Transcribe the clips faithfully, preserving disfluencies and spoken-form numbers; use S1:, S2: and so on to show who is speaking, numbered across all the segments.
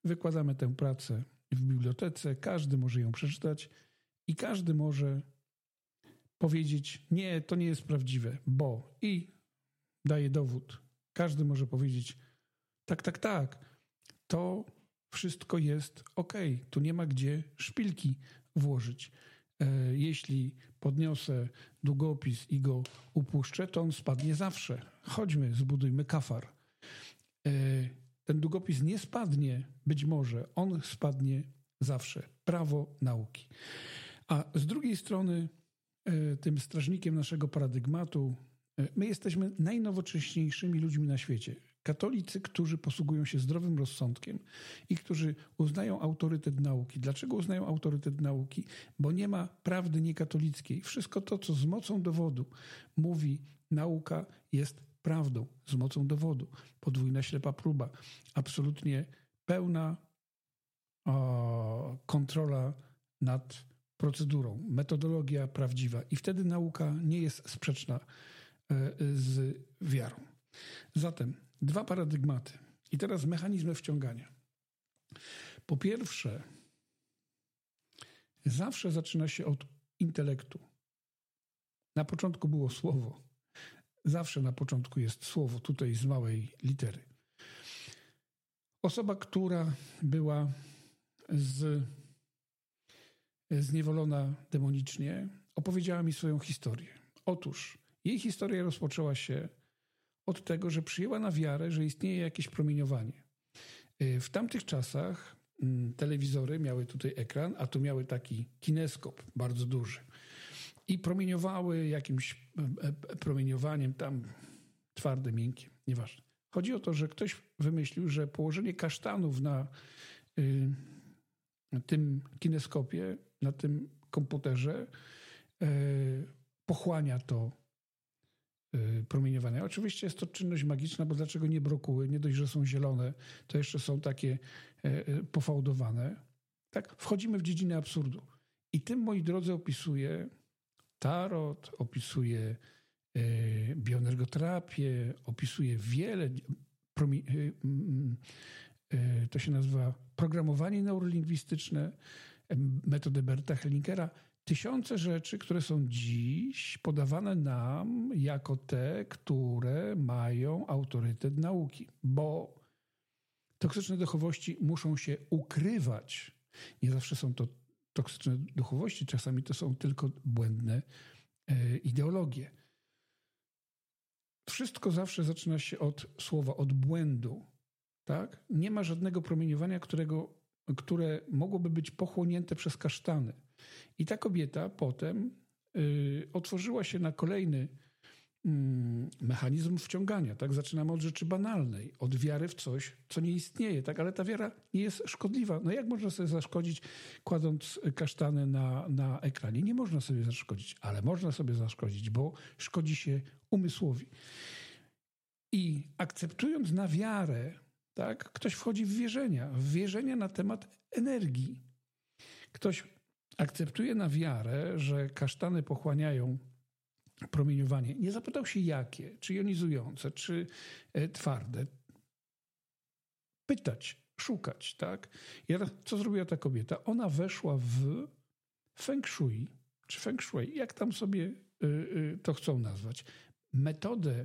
S1: wykładamy tę pracę w bibliotece, każdy może ją przeczytać i każdy może powiedzieć, nie, to nie jest prawdziwe, bo i daje dowód. Każdy może powiedzieć, tak, tak, tak, to wszystko jest okej, tu nie ma gdzie szpilki włożyć. Jeśli podniosę długopis i go upuszczę, to on spadnie zawsze. Chodźmy, zbudujmy kafar. Ten długopis nie spadnie, być może, on spadnie zawsze. Prawo nauki. A z drugiej strony, tym strażnikiem naszego paradygmatu, my jesteśmy najnowocześniejszymi ludźmi na świecie. Katolicy, którzy posługują się zdrowym rozsądkiem i którzy uznają autorytet nauki. Dlaczego uznają autorytet nauki? Bo nie ma prawdy niekatolickiej. Wszystko to, co z mocą dowodu mówi nauka, jest prawdą z mocą dowodu. Podwójna ślepa próba. Absolutnie pełna o, kontrola nad procedurą. Metodologia prawdziwa. I wtedy nauka nie jest sprzeczna y, z wiarą. Zatem dwa paradygmaty. I teraz mechanizmy wciągania. Po pierwsze, zawsze zaczyna się od intelektu. Na początku było słowo. Zawsze na początku jest słowo, tutaj z małej litery. Osoba, która była z, zniewolona demonicznie, opowiedziała mi swoją historię. Otóż jej historia rozpoczęła się od tego, że przyjęła na wiarę, że istnieje jakieś promieniowanie. W tamtych czasach telewizory miały tutaj ekran, a tu miały taki kineskop bardzo duży. I promieniowały jakimś promieniowaniem tam twarde, miękkie, nieważne. Chodzi o to, że ktoś wymyślił, że położenie kasztanów na y, tym kineskopie, na tym komputerze y, pochłania to y, promieniowanie. Oczywiście jest to czynność magiczna, bo dlaczego nie brokuły? Nie dość, że są zielone, to jeszcze są takie y, y, pofałdowane. Tak, wchodzimy w dziedzinę absurdu. I tym, moi drodzy, opisuje tarot, opisuje y, bioenergoterapię, opisuje wiele, promi- y, y, to się nazywa programowanie neurolingwistyczne, metodę Berta Hellingera. Tysiące rzeczy, które są dziś podawane nam jako te, które mają autorytet nauki. Bo toksyczne duchowości muszą się ukrywać. Nie zawsze są to toksyczne duchowości, czasami to są tylko błędne e, ideologie. Wszystko zawsze zaczyna się od słowa, od błędu. Tak? Nie ma żadnego promieniowania, którego, które mogłoby być pochłonięte przez kasztany. I ta kobieta potem y, otworzyła się na kolejny y, mechanizm wciągania. Tak? Zaczynamy od rzeczy banalnej, od wiary w coś, co nie istnieje. Tak? Ale ta wiara nie jest szkodliwa. No jak można sobie zaszkodzić, kładąc kasztany na, na ekranie? Nie można sobie zaszkodzić, ale można sobie zaszkodzić, bo szkodzi się umysłowi. I akceptując na wiarę, tak, ktoś wchodzi w wierzenia, w wierzenia na temat energii. Ktoś akceptuje na wiarę, że kasztany pochłaniają promieniowanie. Nie zapytał się jakie, czy jonizujące, czy twarde. Pytać, szukać, tak? I teraz, co zrobiła ta kobieta? Ona weszła w feng shui, czy feng shui, jak tam sobie to chcą nazwać, metodę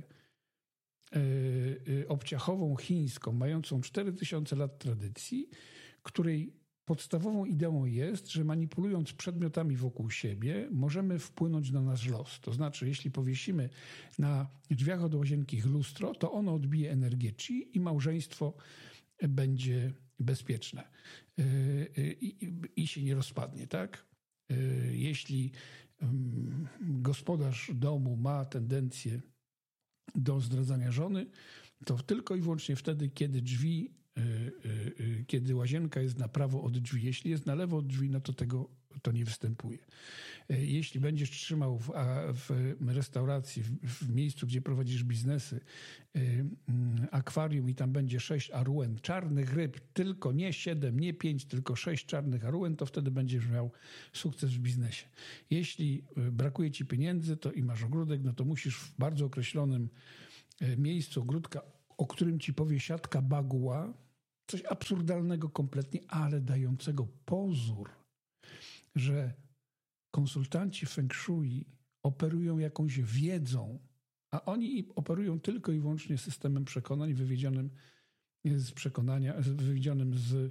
S1: obciachową chińską, mającą cztery tysiące lat tradycji, której podstawową ideą jest, że manipulując przedmiotami wokół siebie, możemy wpłynąć na nasz los. To znaczy, jeśli powiesimy na drzwiach od łazienki lustro, to ono odbije energię chi i małżeństwo będzie bezpieczne i, i, i się nie rozpadnie, tak? Jeśli gospodarz domu ma tendencję do zdradzania żony, to tylko i wyłącznie wtedy, kiedy drzwi, kiedy łazienka jest na prawo od drzwi. Jeśli jest na lewo od drzwi, no to tego to nie występuje. Jeśli będziesz trzymał w, w restauracji, w, w miejscu, gdzie prowadzisz biznesy, akwarium i tam będzie sześć aruen czarnych ryb, tylko nie siedem, nie pięć, tylko sześć czarnych aruen, to wtedy będziesz miał sukces w biznesie. Jeśli brakuje ci pieniędzy to i masz ogródek, no to musisz w bardzo określonym miejscu ogródka, o którym ci powie siatka baguła, coś absurdalnego kompletnie, ale dającego pozór, że konsultanci feng shui operują jakąś wiedzą, a oni operują tylko i wyłącznie systemem przekonań wywiedzionym z przekonania, wywiedzionym z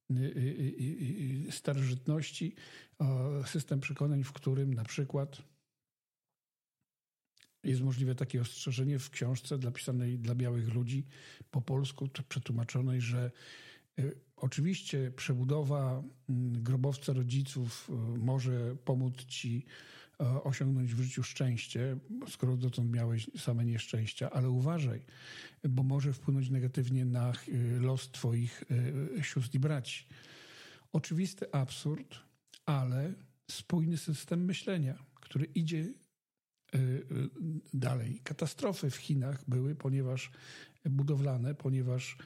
S1: starożytności, system przekonań, w którym na przykład jest możliwe takie ostrzeżenie w książce napisanej dla białych ludzi po polsku, przetłumaczonej, że oczywiście przebudowa grobowca rodziców może pomóc ci osiągnąć w życiu szczęście, skoro dotąd miałeś same nieszczęścia, ale uważaj, bo może wpłynąć negatywnie na los twoich sióstr i braci. Oczywisty absurd, ale spójny system myślenia, który idzie dalej. Katastrofy w Chinach były, ponieważ budowlane, ponieważ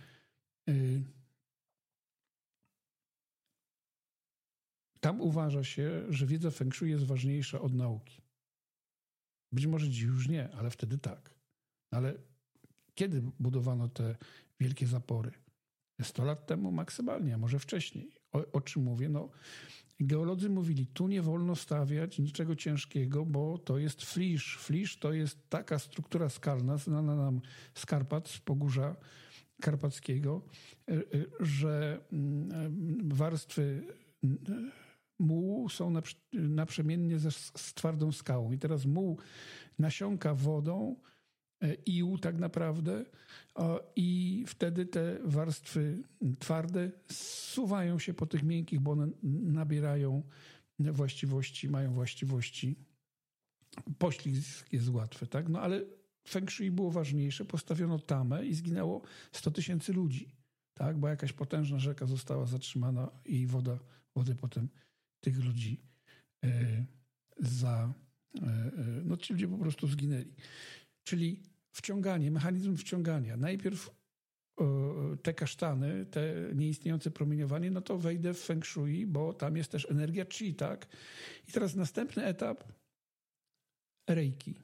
S1: tam uważa się, że wiedza feng shui jest ważniejsza od nauki. Być może dziś już nie, ale wtedy tak. Ale kiedy budowano te wielkie zapory? sto lat temu maksymalnie, a może wcześniej. O, o czym mówię? No, geolodzy mówili, tu nie wolno stawiać niczego ciężkiego, bo to jest flisz. Flisz to jest taka struktura skalna, znana nam z Karpat, z Pogórza Karpackiego, że warstwy mułu są naprzemiennie z, z twardą skałą. I teraz muł nasiąka wodą, ił tak naprawdę, i wtedy te warstwy twarde zsuwają się po tych miękkich, bo one nabierają właściwości, mają właściwości. Poślizg jest łatwy, tak? No ale feng shui było ważniejsze. Postawiono tamę i zginęło sto tysięcy ludzi, tak? Bo jakaś potężna rzeka została zatrzymana i woda, wody potem tych ludzi e, za... E, no ci ludzie po prostu zginęli. Czyli wciąganie, mechanizm wciągania. Najpierw e, te kasztany, te nieistniejące promieniowanie, no to wejdę w feng shui, bo tam jest też energia chi, tak? I teraz następny etap, reiki.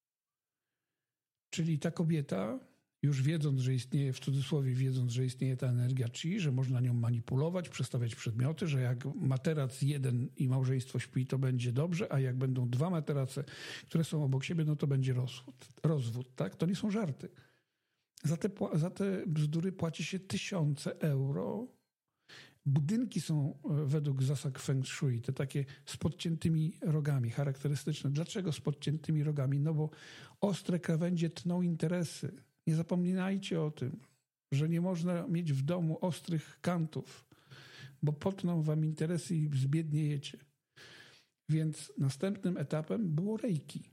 S1: Czyli ta kobieta, już wiedząc, że istnieje, w cudzysłowie wiedząc, że istnieje ta energia chi, że można nią manipulować, przestawiać przedmioty, że jak materac jeden i małżeństwo śpi, to będzie dobrze, a jak będą dwa materace, które są obok siebie, no to będzie rozwód. rozwód tak? To nie są żarty. Za te, za te bzdury płaci się tysiące euro. Budynki są według zasad feng shui, te takie z podciętymi rogami, charakterystyczne. Dlaczego z podciętymi rogami? No bo ostre krawędzie tną interesy. Nie zapominajcie o tym, że nie można mieć w domu ostrych kantów, bo potną wam interesy i zbiedniejecie. Więc następnym etapem było reiki.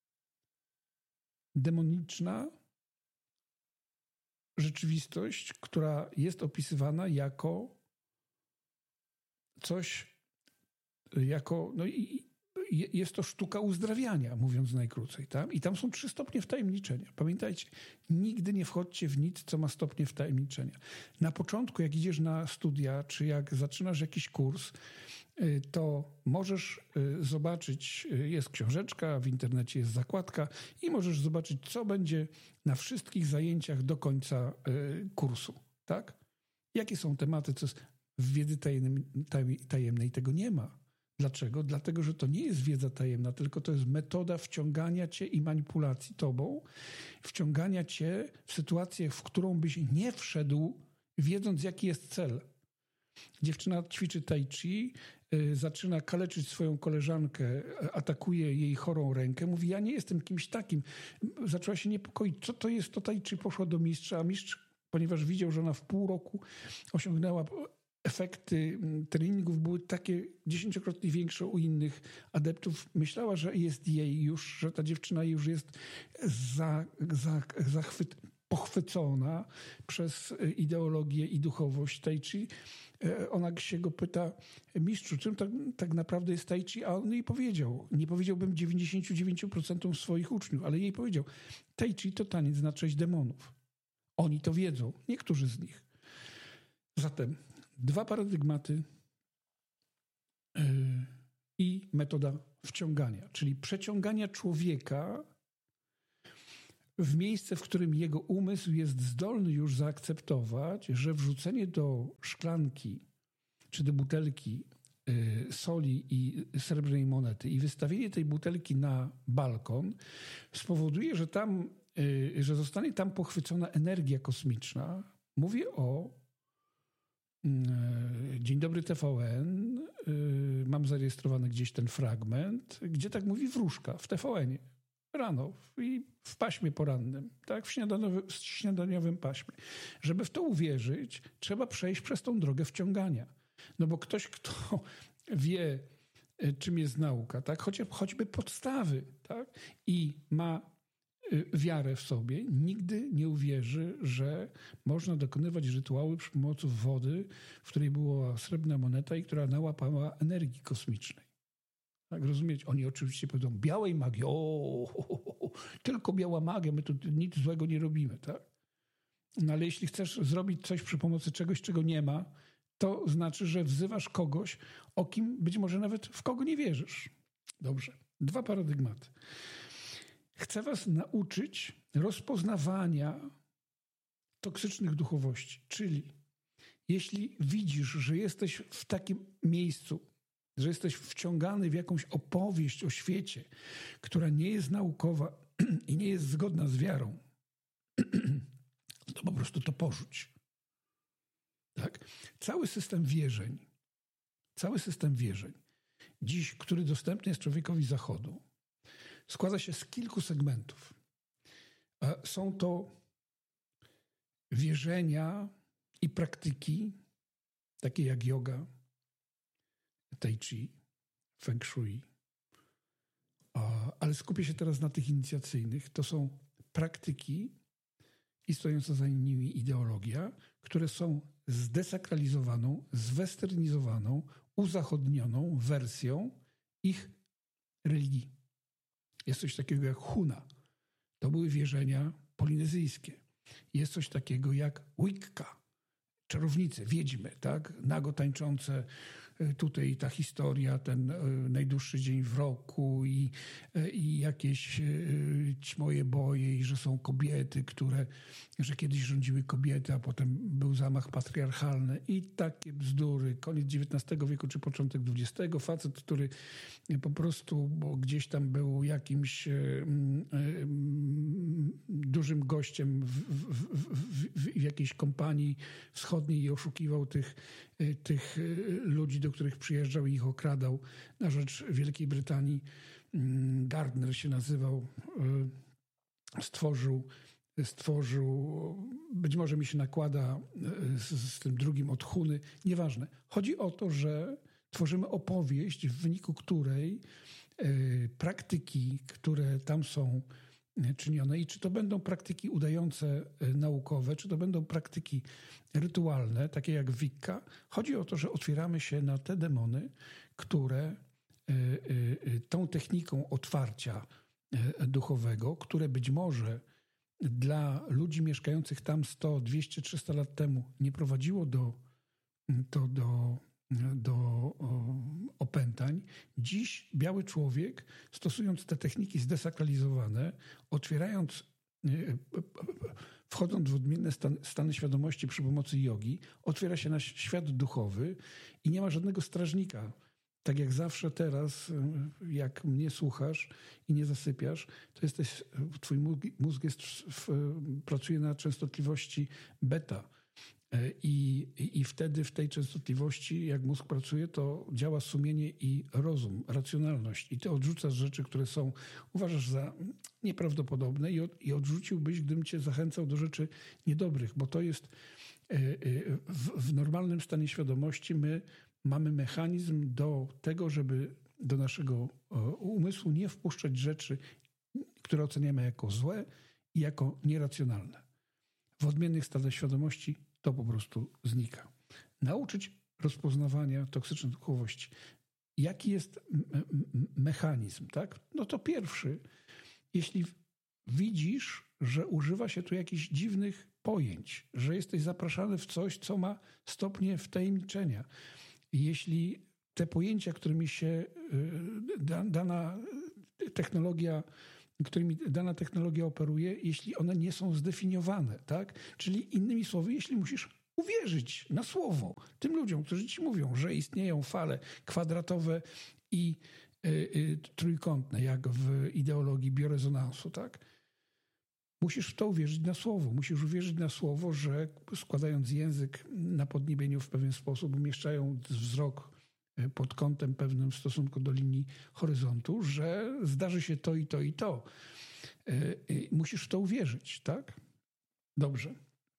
S1: Demoniczna rzeczywistość, która jest opisywana jako coś, jako, no i jest to sztuka uzdrawiania, mówiąc najkrócej. Tak? I tam są trzy stopnie wtajemniczenia. Pamiętajcie, nigdy nie wchodźcie w nic, co ma stopnie wtajemniczenia. Na początku, jak idziesz na studia, czy jak zaczynasz jakiś kurs, to możesz zobaczyć, jest książeczka, w internecie jest zakładka i możesz zobaczyć, co będzie na wszystkich zajęciach do końca kursu. Tak? Jakie są tematy, co jest w wiedzy tajemnej, tego nie ma. Dlaczego? Dlatego, że to nie jest wiedza tajemna, tylko to jest metoda wciągania cię i manipulacji tobą, wciągania cię w sytuację, w którą byś nie wszedł, wiedząc, jaki jest cel. Dziewczyna ćwiczy tai chi, y, zaczyna kaleczyć swoją koleżankę, atakuje jej chorą rękę, mówi, ja nie jestem kimś takim. Zaczęła się niepokoić, co to jest to tai chi, poszła do mistrza, a mistrz, ponieważ widział, że ona w pół roku osiągnęła efekty treningów były takie dziesięciokrotnie większe u innych adeptów. Myślała, że jest jej już, że ta dziewczyna już jest za, za, zachwyt, pochwycona przez ideologię i duchowość tai chi. Ona się go pyta, mistrzu, czym tak, tak naprawdę jest tai chi? A on jej powiedział, nie powiedziałbym dziewięćdziesiąt dziewięć procent swoich uczniów, ale jej powiedział, tai chi to taniec na cześć demonów. Oni to wiedzą, niektórzy z nich. Zatem dwa paradygmaty yy, i metoda wciągania, czyli przeciągania człowieka w miejsce, w którym jego umysł jest zdolny już zaakceptować, że wrzucenie do szklanki czy do butelki soli i srebrnej monety i wystawienie tej butelki na balkon spowoduje, że tam, że zostanie tam pochwycona energia kosmiczna. Mówię o Dzień dobry T V N. Mam zarejestrowany gdzieś ten fragment, gdzie tak mówi wróżka w T V N-ie. Rano i w paśmie porannym, tak, w śniadaniowym, w śniadaniowym paśmie. Żeby w to uwierzyć, trzeba przejść przez tą drogę wciągania. No bo ktoś, kto wie, czym jest nauka, tak, choć, choćby podstawy, tak, i ma wiarę w sobie, nigdy nie uwierzy, że można dokonywać rytuały przy pomocy wody, w której była srebrna moneta i która nałapała energii kosmicznej. Tak, rozumiecie? Oni oczywiście powiedzą, białej magii, o, o, o, tylko biała magia, my tu nic złego nie robimy, tak? No ale jeśli chcesz zrobić coś przy pomocy czegoś, czego nie ma, to znaczy, że wzywasz kogoś, o kim być może nawet w kogo nie wierzysz. Dobrze. Dwa paradygmaty. Chcę was nauczyć rozpoznawania toksycznych duchowości, czyli jeśli widzisz, że jesteś w takim miejscu, że jesteś wciągany w jakąś opowieść o świecie, która nie jest naukowa i nie jest zgodna z wiarą, to po prostu to porzuć. Tak? Cały system wierzeń, cały system wierzeń, dziś, który dostępny jest człowiekowi Zachodu, składa się z kilku segmentów. Są to wierzenia i praktyki, takie jak yoga, tai chi, feng shui, ale skupię się teraz na tych inicjacyjnych. To są praktyki i stojąca za nimi ideologia, które są zdesakralizowaną, zwesternizowaną, uzachodnioną wersją ich religii. Jest coś takiego jak Huna. To były wierzenia polinezyjskie. Jest coś takiego jak Wicca. Czarownice, wiedźmy, tak? Nago tańczące, tutaj ta historia, ten najdłuższy dzień w roku i, i jakieś ćmoje boje i że są kobiety, które, że kiedyś rządziły kobiety, a potem był zamach patriarchalny i takie bzdury. Koniec dziewiętnastego wieku czy początek dwudziestego. Facet, który po prostu, bo gdzieś tam był jakimś mm, mm, dużym gościem w, w, w, w jakiejś kompanii wschodniej i oszukiwał tych, tych ludzi, do których przyjeżdżał i ich okradał na rzecz Wielkiej Brytanii. Gardner się nazywał, stworzył, stworzył być może mi się nakłada z, z tym drugim od Huny, nieważne. Chodzi o to, że tworzymy opowieść, w wyniku której praktyki, które tam są czynione i czy to będą praktyki udające naukowe, czy to będą praktyki rytualne, takie jak Wicca. Chodzi o to, że otwieramy się na te demony, które tą techniką otwarcia duchowego, które być może dla ludzi mieszkających tam sto, dwieście, trzysta lat temu nie prowadziło do, to do, do opętań. Dziś biały człowiek, stosując te techniki zdesakralizowane, otwierając, wchodząc w odmienne stan, stany świadomości przy pomocy jogi, otwiera się na świat duchowy i nie ma żadnego strażnika. Tak jak zawsze teraz, jak mnie słuchasz i nie zasypiasz, to jesteś, twój mózg, mózg jest w, pracuje na częstotliwości beta. I, i, I wtedy w tej częstotliwości, jak mózg pracuje, to działa sumienie i rozum, racjonalność. I ty odrzucasz rzeczy, które są, uważasz za nieprawdopodobne i, od, i odrzuciłbyś, gdybym cię zachęcał do rzeczy niedobrych, bo to jest w, w normalnym stanie świadomości my mamy mechanizm do tego, żeby do naszego umysłu nie wpuszczać rzeczy, które oceniamy jako złe i jako nieracjonalne. W odmiennych stanach świadomości to po prostu znika. Nauczyć rozpoznawania toksycznej duchowości. Jaki jest mechanizm, tak? No to pierwszy, jeśli widzisz, że używa się tu jakichś dziwnych pojęć, że jesteś zapraszany w coś, co ma stopnie wtajemniczenia. Jeśli te pojęcia, którymi się dana technologia którymi dana technologia operuje, jeśli one nie są zdefiniowane, tak? Czyli innymi słowy, jeśli musisz uwierzyć na słowo tym ludziom, którzy ci mówią, że istnieją fale kwadratowe i y, y, trójkątne, jak w ideologii biorezonansu, tak? Musisz w to uwierzyć na słowo. Musisz uwierzyć na słowo, że składając język na podniebieniu w pewien sposób, umieszczając wzrok pod kątem pewnym w stosunku do linii horyzontu, że zdarzy się to i to i to. Musisz w to uwierzyć, tak? Dobrze.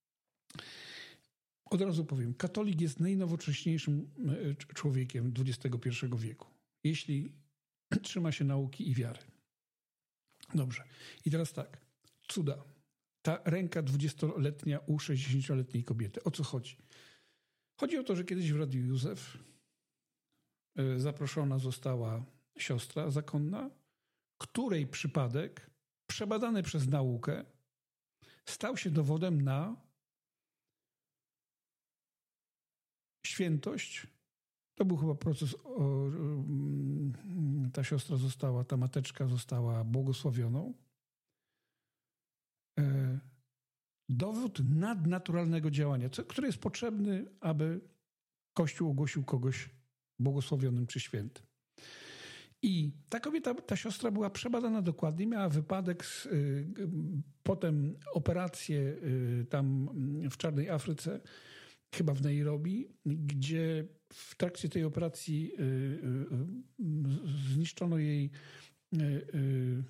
S1: Od razu powiem, katolik jest najnowocześniejszym człowiekiem dwudziestego pierwszego wieku, jeśli trzyma się nauki i wiary. Dobrze. I teraz tak. Cuda. Ta ręka dwudziestoletnia u sześćdziesięcioletniej kobiety. O co chodzi? Chodzi o to, że kiedyś w Radiu Józef zaproszona została siostra zakonna, której przypadek, przebadany przez naukę, stał się dowodem na świętość. To był chyba proces, o, ta siostra została, ta mateczka została błogosławioną. Dowód nadnaturalnego działania, który jest potrzebny, aby Kościół ogłosił kogoś błogosławionym czy świętym. I ta kobieta, ta siostra była przebadana dokładnie, miała wypadek, z, y, potem operację y, tam w Czarnej Afryce, chyba w Nairobi, gdzie w trakcie tej operacji y, y, zniszczono jej y, y,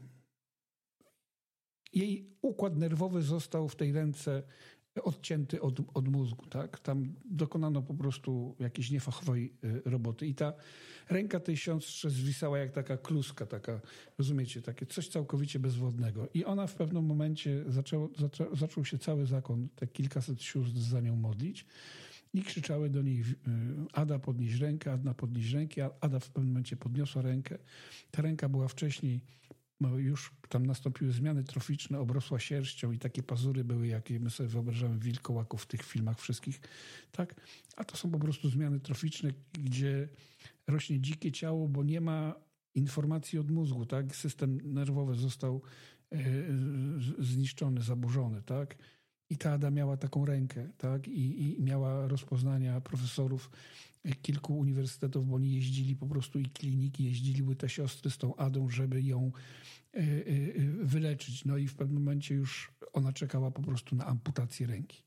S1: jej układ nerwowy został w tej ręce odcięty od, od mózgu, tak? Tam dokonano po prostu jakiejś niefachowej roboty. I ta ręka tej siostrze zwisała jak taka kluska, taka, rozumiecie, takie coś całkowicie bezwodnego. I ona w pewnym momencie zaczęło, zaczą, zaczął się cały zakon, te kilkaset sióstr za nią modlić i krzyczały do niej: Ada, podnieś rękę, Ada, podnieś rękę. Ada w pewnym momencie podniosła rękę. Ta ręka była wcześniej, no już tam nastąpiły zmiany troficzne, obrosła sierścią i takie pazury były, jakie my sobie wyobrażamy wilkołaków w tych filmach wszystkich, tak? A to są po prostu zmiany troficzne, gdzie rośnie dzikie ciało, bo nie ma informacji od mózgu, tak? System nerwowy został e, zniszczony, zaburzony, tak? I ta Ada miała taką rękę, tak? I, i miała rozpoznania profesorów kilku uniwersytetów, bo oni jeździli po prostu i kliniki, jeździliby te siostry z tą Adą, żeby ją wyleczyć. No i w pewnym momencie już ona czekała po prostu na amputację ręki.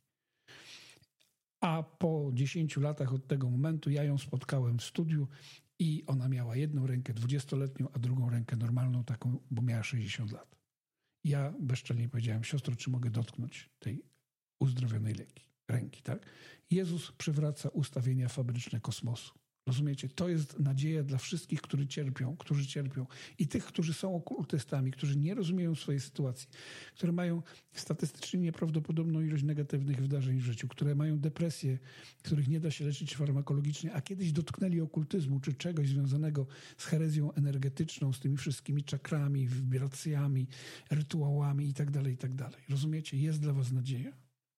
S1: A po dziesięciu latach od tego momentu ja ją spotkałem w studiu i ona miała jedną rękę dwudziestoletnią, a drugą rękę normalną taką, bo miała sześćdziesiąt lat. Ja bezczelnie powiedziałem: siostro, czy mogę dotknąć tej uzdrowionej ręki? ręki tak? Jezus przywraca ustawienia fabryczne kosmosu. Rozumiecie? To jest nadzieja dla wszystkich, którzy cierpią, którzy cierpią i tych, którzy są okultystami, którzy nie rozumieją swojej sytuacji, które mają statystycznie nieprawdopodobną ilość negatywnych wydarzeń w życiu, które mają depresję, których nie da się leczyć farmakologicznie, a kiedyś dotknęli okultyzmu czy czegoś związanego z herezją energetyczną, z tymi wszystkimi czakrami, wibracjami, rytuałami i tak dalej, i tak dalej. Rozumiecie? Jest dla was nadzieja.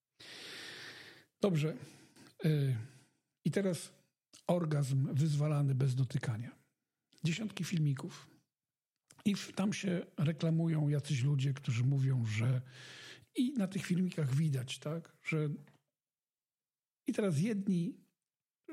S1: Dobrze. I teraz orgazm wyzwalany bez dotykania. Dziesiątki filmików. I tam się reklamują jacyś ludzie, którzy mówią, że i na tych filmikach widać, tak, że i teraz jedni y,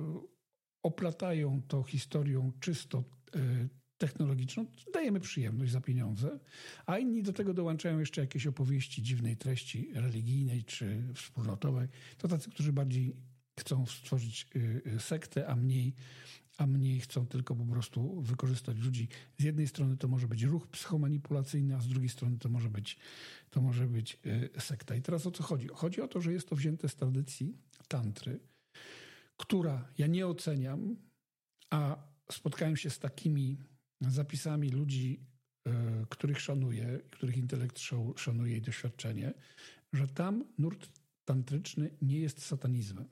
S1: oplatają to historią czysto y, technologiczną, dajemy przyjemność za pieniądze, a inni do tego dołączają jeszcze jakieś opowieści dziwnej treści religijnej czy wspólnotowej. To tacy, którzy bardziej chcą stworzyć sektę, a mniej, a mniej chcą tylko po prostu wykorzystać ludzi. Z jednej strony to może być ruch psychomanipulacyjny, a z drugiej strony to może być, to może być sekta. I teraz o co chodzi? Chodzi o to, że jest to wzięte z tradycji tantry, która ja nie oceniam, a spotkałem się z takimi zapisami ludzi, których szanuję, których intelekt szanuje i doświadczenie, że tam nurt tantryczny nie jest satanizmem.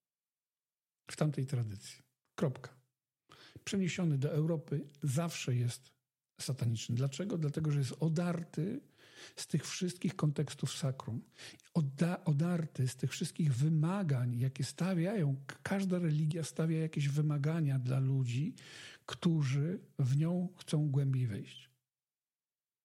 S1: W tamtej tradycji. Kropka. Przeniesiony do Europy zawsze jest sataniczny. Dlaczego? Dlatego, że jest odarty z tych wszystkich kontekstów sakrum. Oda, odarty z tych wszystkich wymagań, jakie stawiają. Każda religia stawia jakieś wymagania dla ludzi, którzy w nią chcą głębiej wejść.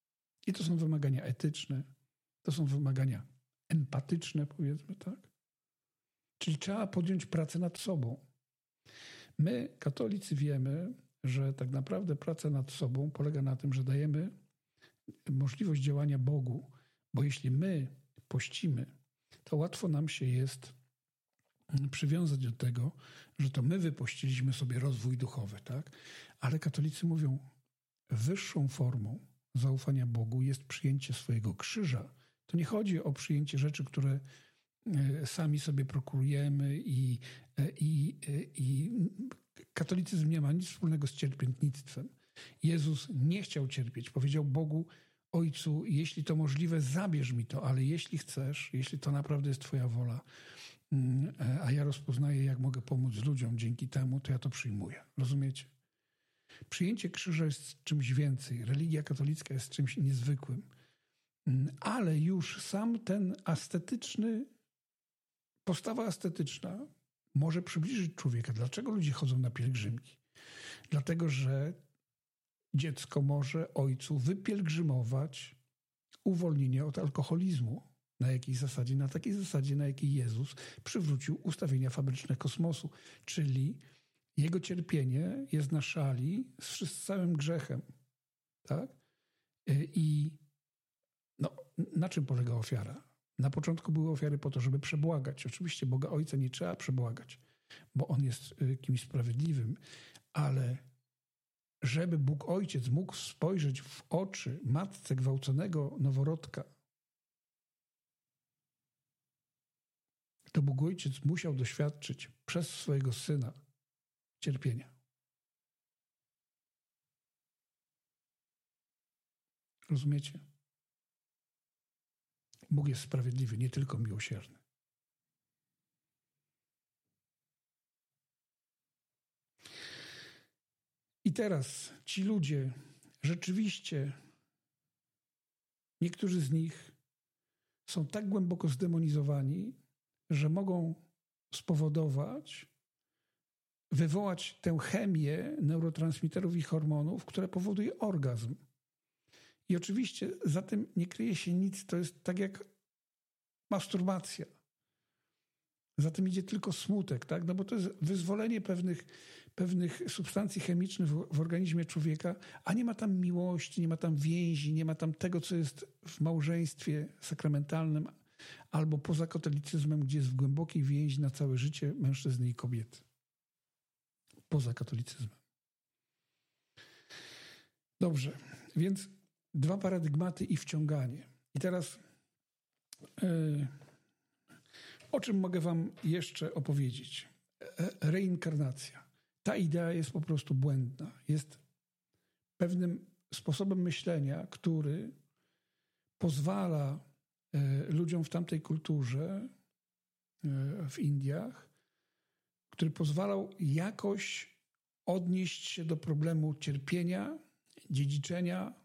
S1: I to są wymagania etyczne, to są wymagania empatyczne, powiedzmy, tak? Czyli trzeba podjąć pracę nad sobą. My, katolicy, wiemy, że tak naprawdę praca nad sobą polega na tym, że dajemy możliwość działania Bogu, bo jeśli my pościmy, to łatwo nam się jest przywiązać do tego, że to my wypościliśmy sobie rozwój duchowy, tak? Ale katolicy mówią, wyższą formą zaufania Bogu jest przyjęcie swojego krzyża. To nie chodzi o przyjęcie rzeczy, które sami sobie prokurujemy i, i, i katolicyzm nie ma nic wspólnego z cierpiętnictwem. Jezus nie chciał cierpieć. Powiedział Bogu, Ojcu, jeśli to możliwe, zabierz mi to, ale jeśli chcesz, jeśli to naprawdę jest Twoja wola, a ja rozpoznaję, jak mogę pomóc ludziom dzięki temu, to ja to przyjmuję. Rozumiecie? Przyjęcie krzyża jest czymś więcej. Religia katolicka jest czymś niezwykłym. Ale już sam ten ascetyczny, postawa ascetyczna może przybliżyć człowieka. Dlaczego ludzie chodzą na pielgrzymki? Dlatego, że dziecko może ojcu wypielgrzymować uwolnienie od alkoholizmu. Na jakiej zasadzie? Na takiej zasadzie, na jakiej Jezus przywrócił ustawienia fabryczne kosmosu. Czyli jego cierpienie jest na szali z całym grzechem. Tak? I no, na czym polega ofiara? Na początku były ofiary po to, żeby przebłagać. Oczywiście Boga Ojca nie trzeba przebłagać, bo On jest kimś sprawiedliwym, ale żeby Bóg Ojciec mógł spojrzeć w oczy matce gwałconego noworodka, to Bóg Ojciec musiał doświadczyć przez swojego Syna cierpienia. Rozumiecie? Bóg jest sprawiedliwy, nie tylko miłosierny. I teraz ci ludzie, rzeczywiście, niektórzy z nich są tak głęboko zdemonizowani, że mogą spowodować, wywołać tę chemię neurotransmiterów i hormonów, która powoduje orgazm. I oczywiście za tym nie kryje się nic, to jest tak jak masturbacja. Za tym idzie tylko smutek, tak? No bo to jest wyzwolenie pewnych, pewnych substancji chemicznych w, w organizmie człowieka, a nie ma tam miłości, nie ma tam więzi, nie ma tam tego, co jest w małżeństwie sakramentalnym albo poza katolicyzmem, gdzie jest w głębokiej więzi na całe życie mężczyzny i kobiety. Poza katolicyzmem. Dobrze, więc dwa paradygmaty i wciąganie. I teraz yy, o czym mogę wam jeszcze opowiedzieć? Reinkarnacja. Ta idea jest po prostu błędna. Jest pewnym sposobem myślenia, który pozwala yy, ludziom w tamtej kulturze, yy, w Indiach, który pozwalał jakoś odnieść się do problemu cierpienia, dziedziczenia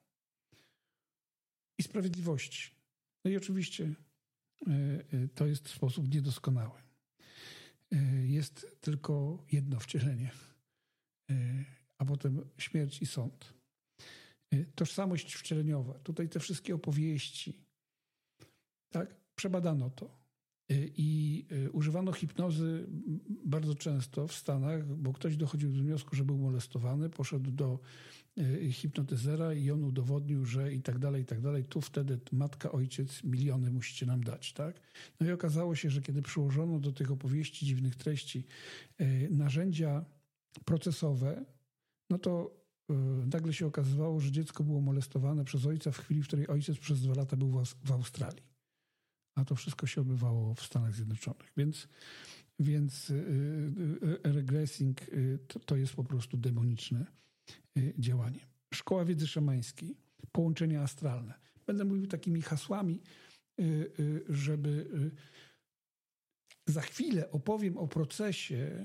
S1: i sprawiedliwości. No i oczywiście to jest sposób niedoskonały. Jest tylko jedno wcielenie, a potem śmierć i sąd. Tożsamość wcieleniowa. Tutaj te wszystkie opowieści, tak, przebadano to. I używano hipnozy bardzo często w Stanach, bo ktoś dochodził do wniosku, że był molestowany, poszedł do hipnotyzera i on udowodnił, że i tak dalej, i tak dalej. Tu wtedy matka, ojciec, miliony musicie nam dać, tak? No i okazało się, że kiedy przyłożono do tych opowieści dziwnych treści narzędzia procesowe, no to nagle się okazywało, że dziecko było molestowane przez ojca w chwili, w której ojciec przez dwa lata był w Australii. A to wszystko się odbywało w Stanach Zjednoczonych. Więc, więc regressing to, to jest po prostu demoniczne działanie. Szkoła wiedzy szamańskiej, połączenia astralne. Będę mówił takimi hasłami, żeby za chwilę opowiem o procesie,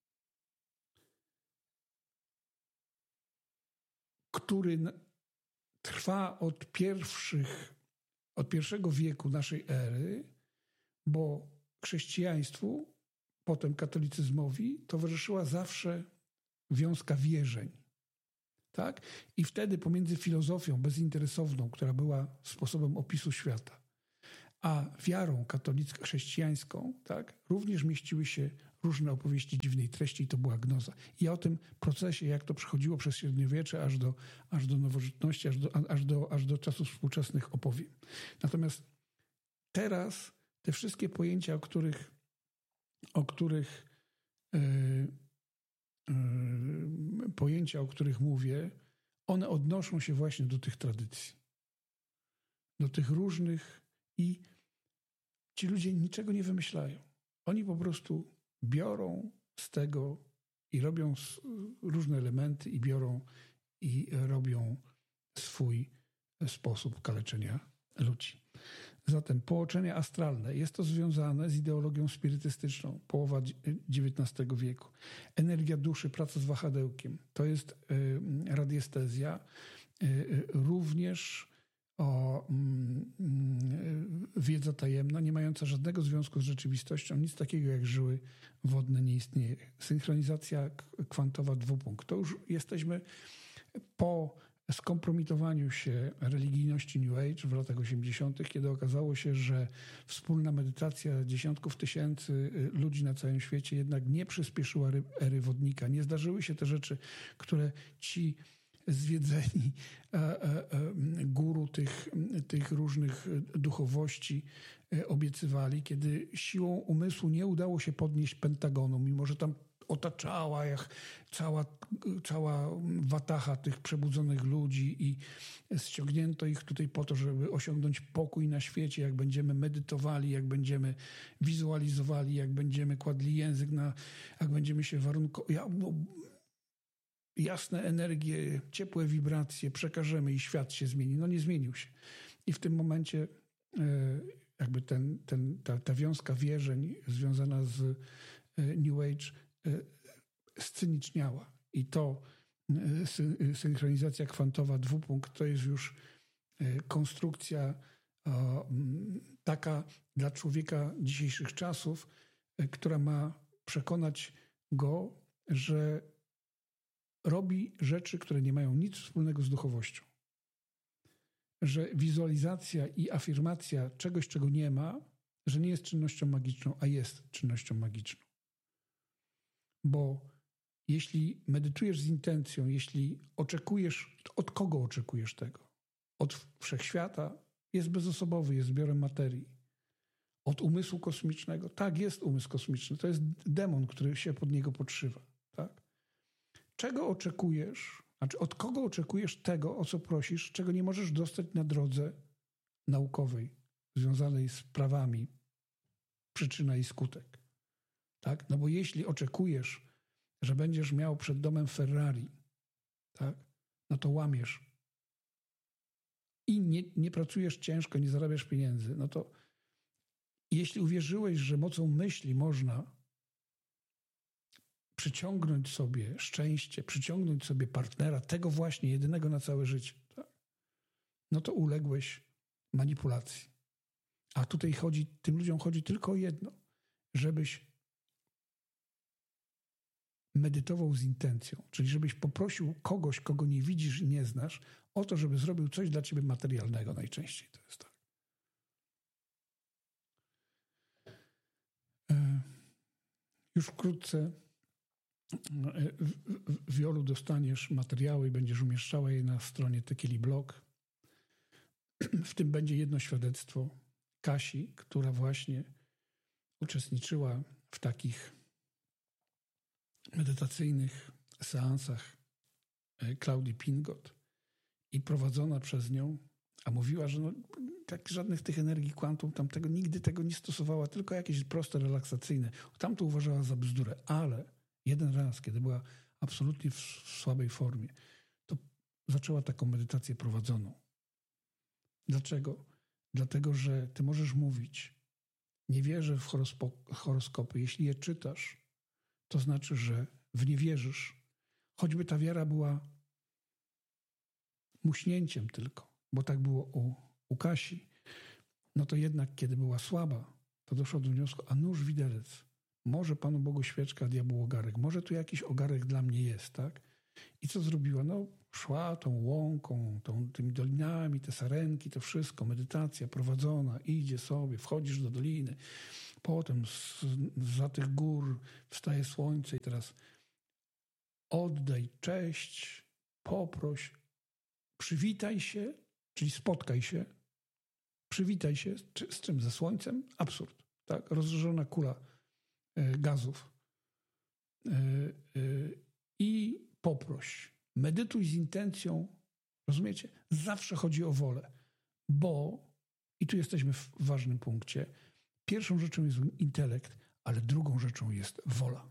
S1: który trwa od pierwszych od pierwszego wieku naszej ery, bo chrześcijaństwu, potem katolicyzmowi towarzyszyła zawsze wiązka wierzeń. tak? I wtedy pomiędzy filozofią bezinteresowną, która była sposobem opisu świata, a wiarą katolicko-chrześcijańską, tak, również mieściły się różne opowieści dziwnej treści i to była gnoza. I ja o tym procesie, jak to przechodziło przez średniowiecze aż do, aż do nowożytności, aż do, aż, do, aż do czasów współczesnych opowiem. Natomiast teraz te wszystkie pojęcia, o których, o których yy, yy, pojęcia, o których mówię, one odnoszą się właśnie do tych tradycji. Do tych różnych i ci ludzie niczego nie wymyślają. Oni po prostu biorą z tego i robią różne elementy i biorą i robią swój sposób kaleczenia ludzi. Zatem połączenie astralne jest to związane z ideologią spirytystyczną, połowa dziewiętnastego wieku. Energia duszy, praca z wahadełkiem, to jest y, radiestezja, y, y, również o mm, wiedza tajemna, nie mająca żadnego związku z rzeczywistością, nic takiego jak żyły wodne nie istnieje. Synchronizacja kwantowa dwupunkt. To już jesteśmy po skompromitowaniu się religijności New Age w latach osiemdziesiątych, kiedy okazało się, że wspólna medytacja dziesiątków tysięcy ludzi na całym świecie jednak nie przyspieszyła ery wodnika. Nie zdarzyły się te rzeczy, które ci zwiedzeni guru tych, tych różnych duchowości obiecywali, kiedy siłą umysłu nie udało się podnieść Pentagonu, mimo że tam otaczała jak cała, cała watacha tych przebudzonych ludzi i ściągnięto ich tutaj po to, żeby osiągnąć pokój na świecie, jak będziemy medytowali, jak będziemy wizualizowali, jak będziemy kładli język na, jak będziemy się warunkowali. Ja, no, jasne energie, ciepłe wibracje przekażemy i świat się zmieni. No nie zmienił się. I w tym momencie jakby ten, ten, ta, ta wiązka wierzeń związana z New Age sceniczniała. I to synchronizacja kwantowa dwupunkt to jest już konstrukcja taka dla człowieka dzisiejszych czasów, która ma przekonać go, że robi rzeczy, które nie mają nic wspólnego z duchowością. Że wizualizacja i afirmacja czegoś, czego nie ma, że nie jest czynnością magiczną, a jest czynnością magiczną. Bo jeśli medytujesz z intencją, jeśli oczekujesz, od kogo oczekujesz tego? Od wszechświata jest bezosobowy, jest zbiorem materii. Od umysłu kosmicznego? Tak, jest umysł kosmiczny. To jest demon, który się pod niego podszywa. Tak? Czego oczekujesz? Znaczy, od kogo oczekujesz tego, o co prosisz, czego nie możesz dostać na drodze naukowej, związanej z prawami przyczyna i skutek? Tak? No bo jeśli oczekujesz, że będziesz miał przed domem Ferrari, tak? No to łamiesz i nie, nie pracujesz ciężko, nie zarabiasz pieniędzy, no to jeśli uwierzyłeś, że mocą myśli można przyciągnąć sobie szczęście, przyciągnąć sobie partnera, tego właśnie, jedynego na całe życie, tak? No to uległeś manipulacji. A tutaj chodzi, tym ludziom chodzi tylko o jedno, żebyś medytował z intencją, czyli żebyś poprosił kogoś, kogo nie widzisz i nie znasz, o to, żeby zrobił coś dla ciebie materialnego najczęściej. To jest tak. Już wkrótce w Wiolu dostaniesz materiały i będziesz umieszczała je na stronie Tequila Blog. W tym będzie jedno świadectwo Kasi, która właśnie uczestniczyła w takich medytacyjnych seansach Klaudii Pingot i prowadzona przez nią, a mówiła, że no, tak, żadnych tych energii kwantum tamtego nigdy tego nie stosowała, tylko jakieś proste, relaksacyjne. Tam to uważała za bzdurę, ale jeden raz, kiedy była absolutnie w słabej formie, to zaczęła taką medytację prowadzoną. Dlaczego? Dlatego, że ty możesz mówić, nie wierzę w horospo- horoskopy. Jeśli je czytasz, to znaczy, że w nie wierzysz. Choćby ta wiara była muśnięciem tylko, bo tak było u, u Kasi, no to jednak, kiedy była słaba, to doszło do wniosku, a nóż widelec, może Panu Bogu świeczka, a diabłu ogarek, może tu jakiś ogarek dla mnie jest, tak? I co zrobiła? No, szła tą łąką, tą, tymi dolinami, te sarenki, to wszystko, medytacja prowadzona, idzie sobie, wchodzisz do doliny, potem z, za tych gór wstaje słońce i teraz oddaj cześć, poproś, przywitaj się, czyli spotkaj się, przywitaj się z, z czym? Ze słońcem? Absurd, tak? Rozżarzona kula y, gazów y, y, i poproś. Medytuj z intencją, rozumiecie? Zawsze chodzi o wolę, bo, i tu jesteśmy w ważnym punkcie, pierwszą rzeczą jest intelekt, ale drugą rzeczą jest wola.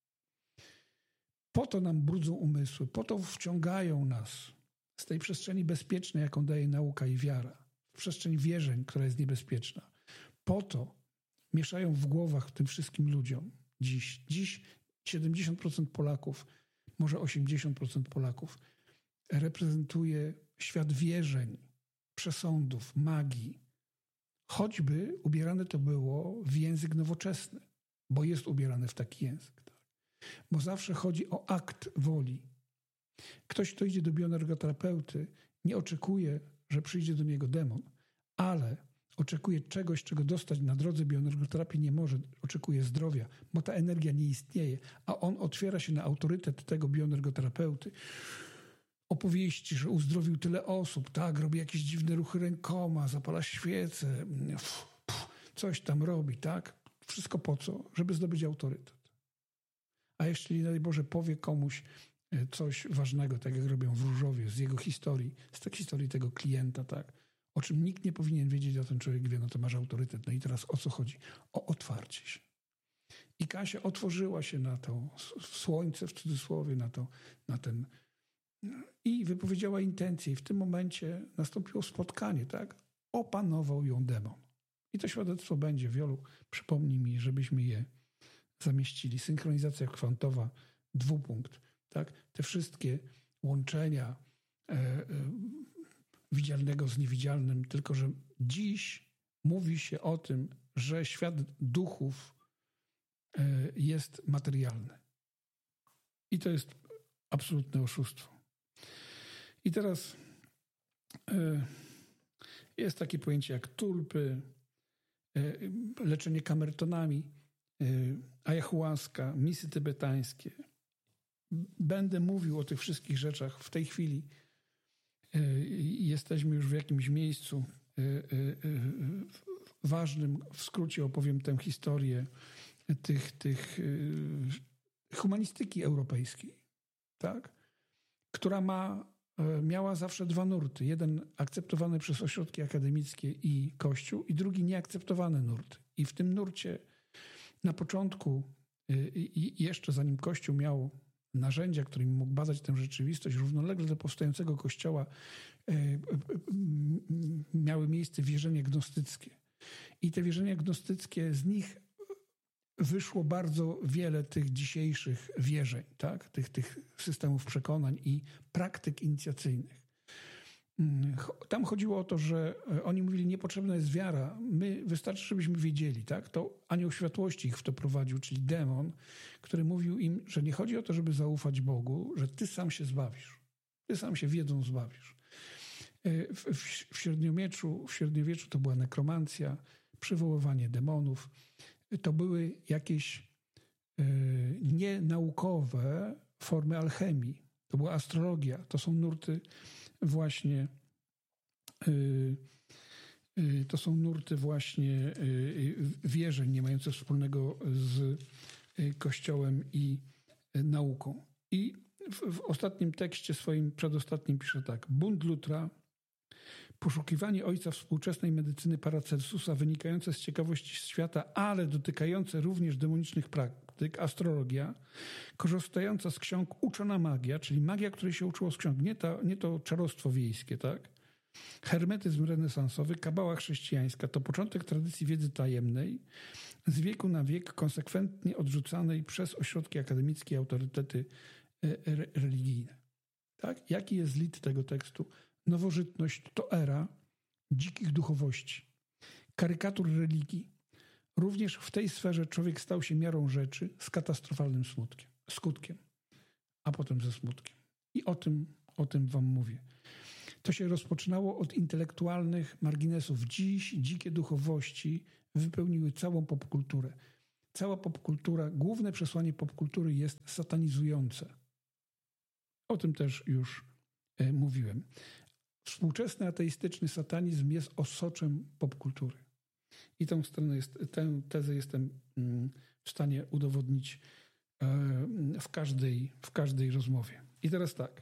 S1: Po to nam brudzą umysły, po to wciągają nas z tej przestrzeni bezpiecznej, jaką daje nauka i wiara, w przestrzeń wierzeń, która jest niebezpieczna. Po to mieszają w głowach tym wszystkim ludziom dziś. Dziś siedemdziesiąt procent Polaków, może osiemdziesiąt procent Polaków reprezentuje świat wierzeń, przesądów, magii. Choćby ubierane to było w język nowoczesny, bo jest ubierane w taki język. Tak? Bo zawsze chodzi o akt woli. Ktoś, kto idzie do bioenergoterapeuty, nie oczekuje, że przyjdzie do niego demon, ale oczekuje czegoś, czego dostać na drodze bioenergoterapii nie może. Oczekuje zdrowia, bo ta energia nie istnieje, a on otwiera się na autorytet tego bioenergoterapeuty. Opowieści, że uzdrowił tyle osób, tak, robi jakieś dziwne ruchy rękoma, zapala świece, coś tam robi, tak? Wszystko po co? Żeby zdobyć autorytet. A jeśli, daj Boże, powie komuś coś ważnego, tak jak robią w Różowie, z jego historii, z tej historii tego klienta, tak, o czym nikt nie powinien wiedzieć, a ten człowiek wie, no to masz autorytet. No i teraz o co chodzi? O otwarcie się. I Kasia otworzyła się na to słońce, w cudzysłowie, na, to, na ten... I wypowiedziała intencję. I w tym momencie nastąpiło spotkanie, tak? Opanował ją demon. I to świadectwo będzie wielu. Przypomnij mi, żebyśmy je zamieścili. Synchronizacja kwantowa, dwupunkt, tak? Te wszystkie łączenia e, e, widzialnego z niewidzialnym, tylko że dziś mówi się o tym, że świat duchów e, jest materialny. I to jest absolutne oszustwo. I teraz y, jest takie pojęcie jak tulpy, y, leczenie kamertonami, y, ayahuasca, misy tybetańskie. Będę mówił o tych wszystkich rzeczach w tej chwili. Y, jesteśmy już w jakimś miejscu y, y, y, ważnym. W skrócie opowiem tę historię tych, tych y, humanistyki europejskiej, tak? Która ma miała zawsze dwa nurty. Jeden akceptowany przez ośrodki akademickie i Kościół i drugi nieakceptowany nurt. I w tym nurcie na początku i jeszcze zanim Kościół miał narzędzia, którymi mógł badać tę rzeczywistość, równolegle do powstającego Kościoła miały miejsce wierzenia gnostyckie. I te wierzenia gnostyckie, z nich wyszło bardzo wiele tych dzisiejszych wierzeń, tak? tych, tych systemów przekonań i praktyk inicjacyjnych. Tam chodziło o to, że oni mówili, niepotrzebna jest wiara, my wystarczy, żebyśmy wiedzieli. Tak? To anioł światłości ich w to prowadził, czyli demon, który mówił im, że nie chodzi o to, żeby zaufać Bogu, że ty sam się zbawisz. Ty sam się wiedzą zbawisz. W, w, w, średniowieczu, w średniowieczu to była nekromancja, przywoływanie demonów. To były jakieś y, nienaukowe formy alchemii. To była astrologia. To są nurty właśnie y, y, to są nurty właśnie y, wierzeń nie mające wspólnego z y, Kościołem i y, nauką. I w, w ostatnim tekście swoim, przedostatnim pisze tak. Bunt Lutra, poszukiwanie ojca współczesnej medycyny Paracelsusa, wynikające z ciekawości świata, ale dotykające również demonicznych praktyk, astrologia, korzystająca z ksiąg uczona magia, czyli magia, której się uczyło z ksiąg, nie, ta, nie to czarostwo wiejskie, tak? Hermetyzm renesansowy, kabała chrześcijańska to początek tradycji wiedzy tajemnej, z wieku na wiek konsekwentnie odrzucanej przez ośrodki akademickie i autorytety re- religijne. Tak? Jaki jest lit tego tekstu? Nowożytność to era dzikich duchowości, karykatur religii. Również w tej sferze człowiek stał się miarą rzeczy z katastrofalnym smutkiem, skutkiem, a potem ze smutkiem. I o tym O tym wam mówię. To się rozpoczynało od intelektualnych marginesów. Dziś dzikie duchowości wypełniły całą popkulturę. Cała popkultura, główne przesłanie popkultury jest satanizujące. O tym też już e, mówiłem. Współczesny ateistyczny satanizm jest osoczem popkultury. I tą stronę jest, tę tezę jestem mm, w stanie udowodnić e, w każdej, w każdej rozmowie. I teraz tak.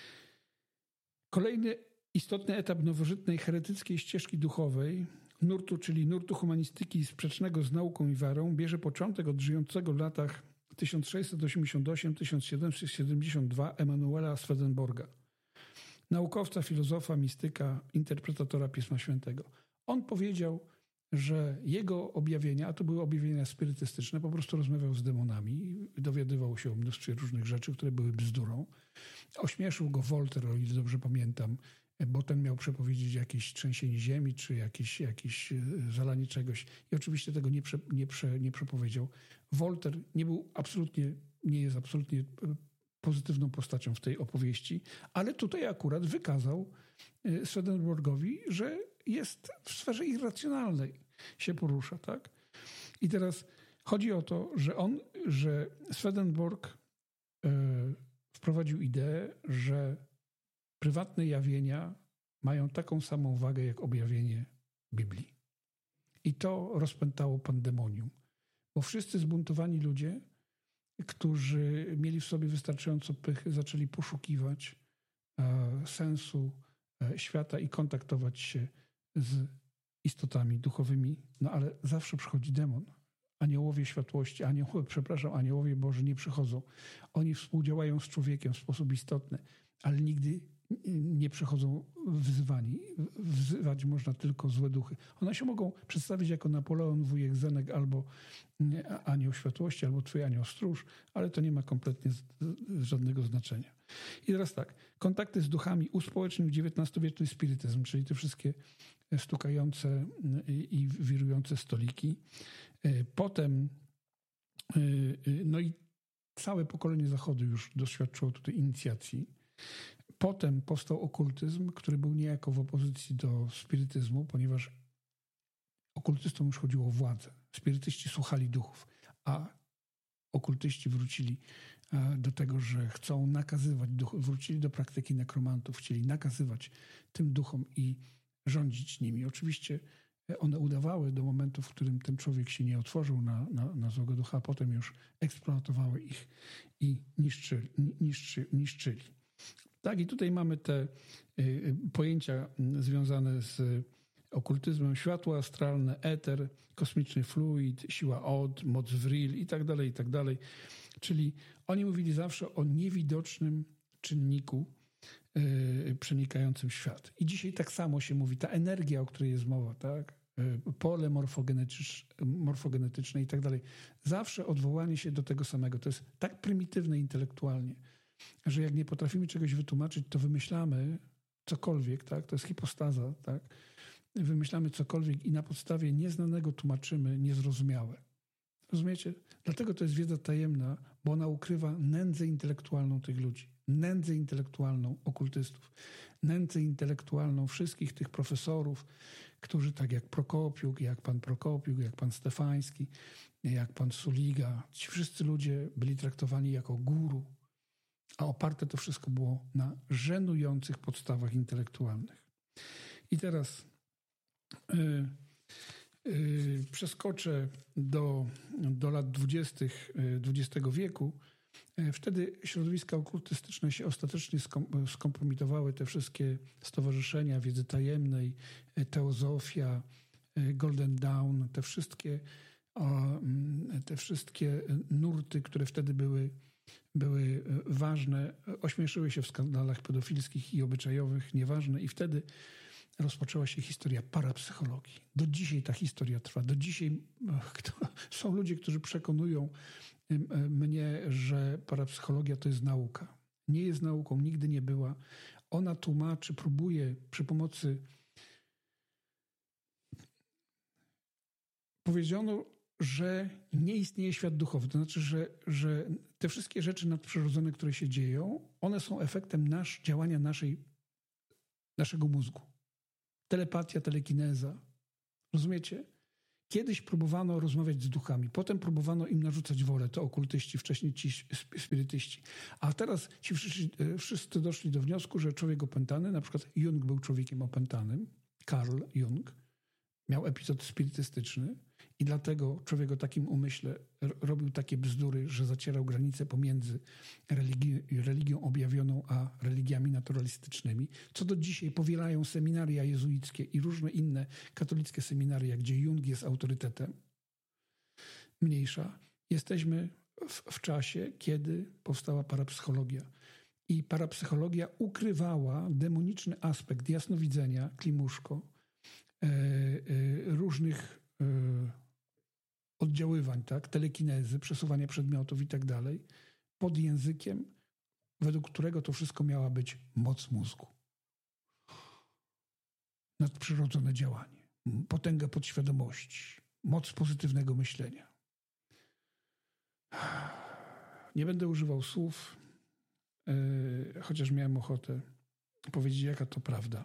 S1: Kolejny istotny etap nowożytnej heretyckiej ścieżki duchowej, nurtu, czyli nurtu humanistyki sprzecznego z nauką i wiarą, bierze początek od żyjącego w latach tysiąc sześćset osiemdziesiąt osiem do tysiąc siedemset siedemdziesiąt dwa Emanuela Swedenborga. Naukowca, filozofa, mistyka, interpretatora Pisma Świętego. On powiedział, że jego objawienia, a to były objawienia spirytystyczne, po prostu rozmawiał z demonami, dowiadywał się o mnóstwie różnych rzeczy, które były bzdurą. Ośmieszył go Voltaire, o ile dobrze pamiętam, bo ten miał przepowiedzieć jakieś trzęsienie ziemi, czy jakieś, jakieś zalanie czegoś. I oczywiście tego nie, prze, nie, prze, nie przepowiedział. Voltaire nie był absolutnie, nie jest absolutnie pozytywną postacią w tej opowieści, ale tutaj akurat wykazał Swedenborgowi, że jest w sferze irracjonalnej, się porusza, tak? I teraz chodzi o to, że on, że Swedenborg e, wprowadził ideę, że prywatne jawienia mają taką samą wagę jak objawienie Biblii. I to rozpętało pandemonium, bo wszyscy zbuntowani ludzie, którzy mieli w sobie wystarczająco pychy, zaczęli poszukiwać e, sensu e, świata i kontaktować się z istotami duchowymi. No ale zawsze przychodzi demon. Aniołowie światłości, aniołowie, przepraszam, aniołowie Boży nie przychodzą. Oni współdziałają z człowiekiem w sposób istotny, ale nigdy nie przychodzą wzywani. Wzywać można tylko złe duchy. One się mogą przedstawić jako Napoleon, wujek Zenek, albo anioł światłości, albo twój anioł stróż, ale to nie ma kompletnie żadnego znaczenia. I teraz tak, kontakty z duchami uspołecznił dziewiętnastowieczny spirytyzm, czyli te wszystkie stukające i wirujące stoliki. Potem, no i całe pokolenie Zachodu już doświadczyło tutaj inicjacji. Potem powstał okultyzm, który był niejako w opozycji do spirytyzmu, ponieważ okultystom już chodziło o władzę. Spirytyści słuchali duchów, a okultyści wrócili do tego, że chcą nakazywać duchów, wrócili do praktyki nekromantów, chcieli nakazywać tym duchom i rządzić nimi. Oczywiście one udawały do momentu, w którym ten człowiek się nie otworzył na, na, na złego ducha, a potem już eksploatowały ich i niszczyli. niszczy, niszczyli. Tak, i tutaj mamy te y, pojęcia związane z okultyzmem: światło astralne, eter, kosmiczny fluid, siła od, moc vril i tak dalej, i tak dalej. Czyli oni mówili zawsze o niewidocznym czynniku y, przenikającym świat. I dzisiaj tak samo się mówi, ta energia, o której jest mowa, tak? Y, pole morfogenetyczne, morfogenetyczne i tak dalej. Zawsze odwołanie się do tego samego. To jest tak prymitywne intelektualnie, że jak nie potrafimy czegoś wytłumaczyć, to wymyślamy cokolwiek, tak? To jest hipostaza, tak? Wymyślamy cokolwiek i na podstawie nieznanego tłumaczymy niezrozumiałe. Rozumiecie? Dlatego to jest wiedza tajemna, bo ona ukrywa nędzę intelektualną tych ludzi. Nędzę intelektualną okultystów. Nędzę intelektualną wszystkich tych profesorów, którzy tak jak Prokopiuk, jak pan Prokopiuk, jak pan Stefański, jak pan Suliga, ci wszyscy ludzie byli traktowani jako guru, a oparte to wszystko było na żenujących podstawach intelektualnych. I teraz yy, yy, przeskoczę do, do lat dwudziestych dwudziestego wieku. Yy, wtedy środowiska okultystyczne się ostatecznie skom- skompromitowały. Te wszystkie stowarzyszenia wiedzy tajemnej, teozofia, yy, Golden Dawn, te wszystkie, yy, te wszystkie nurty, które wtedy były były ważne, ośmieszyły się w skandalach pedofilskich i obyczajowych, nieważne. I wtedy rozpoczęła się historia parapsychologii. Do dzisiaj ta historia trwa. Do dzisiaj są ludzie, którzy przekonują mnie, że parapsychologia to jest nauka. Nie jest nauką, nigdy nie była. Ona tłumaczy, próbuje przy pomocy... Powiedziano że nie istnieje świat duchowy. To znaczy, że, że te wszystkie rzeczy nadprzyrodzone, które się dzieją, one są efektem nasz, działania naszej, naszego mózgu. Telepatia, telekineza. Rozumiecie? Kiedyś próbowano rozmawiać z duchami, potem próbowano im narzucać wolę, to okultyści, wcześniej ci spirytyści. A teraz ci wszyscy, wszyscy doszli do wniosku, że człowiek opętany, na przykład Jung był człowiekiem opętanym, Carl Jung, miał epizod spirytystyczny i dlatego człowiek o takim umyśle robił takie bzdury, że zacierał granice pomiędzy religi- religią objawioną a religiami naturalistycznymi, co do dzisiaj powielają seminaria jezuickie i różne inne katolickie seminaria, gdzie Jung jest autorytetem. Mniejsza. Jesteśmy w, w czasie, kiedy powstała parapsychologia. I parapsychologia ukrywała demoniczny aspekt jasnowidzenia, klimuszko, e, e, różnych e, oddziaływań, tak, telekinezy, przesuwania przedmiotów i tak dalej, pod językiem, według którego to wszystko miała być moc mózgu. Nadprzyrodzone działanie, potęga podświadomości, moc pozytywnego myślenia. Nie będę używał słów, yy, chociaż miałem ochotę powiedzieć, jaka to prawda.